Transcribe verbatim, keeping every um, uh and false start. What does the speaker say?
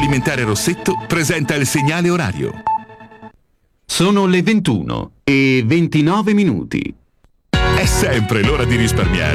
Agroalimentare Rossetto presenta il segnale orario. Sono le ventuno e ventinove minuti. È sempre l'ora di risparmiare.